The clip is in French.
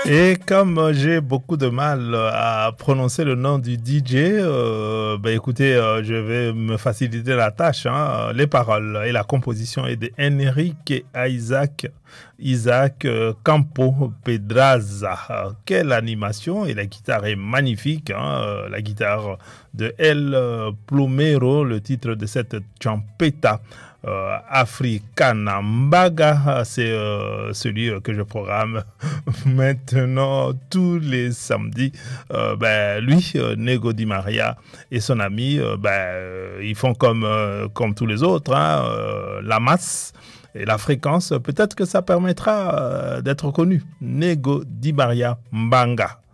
Et comme j'ai beaucoup de mal à prononcer le nom du DJ, écoutez, je vais me faciliter la tâche. Hein. Les paroles et la composition est de Enrique Isaac Campo Pedraza. Quelle animation! Et la guitare est magnifique. Hein. La guitare de El Plumero, le titre de cette champeta. Africana Mbaga, c'est celui que je programme maintenant tous les samedis. Lui, Nego Di Maria et son ami, ils font comme tous les autres, hein, la masse et la fréquence. Peut-être que ça permettra d'être connu. Nego Di Maria Mbanga.